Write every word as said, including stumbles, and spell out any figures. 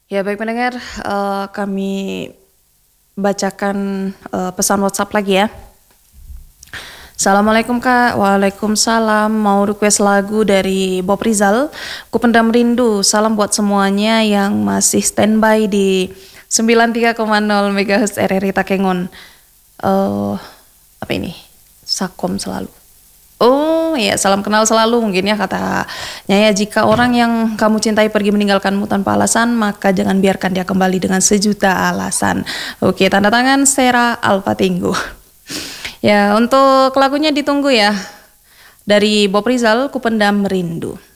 Ya baik pendengar, eh, kami bacakan eh, pesan WhatsApp lagi ya. Assalamualaikum Kak, Waalaikumsalam. Mau request lagu dari Bob Rizal, Ku Pendam Rindu. Salam buat semuanya yang masih standby di sembilan puluh tiga koma nol MHz R R I Takengon. Eh apa ini? Sakom selalu. Oh ya, salam kenal selalu mungkin ya kata Nyaya. Jika orang yang kamu cintai pergi meninggalkanmu tanpa alasan, maka jangan biarkan dia kembali dengan sejuta alasan. Oke, tanda tangan Sera Alfatinggu. Ya, untuk lagunya ditunggu ya. Dari Bob Rizal, Ku Pendam Rindu.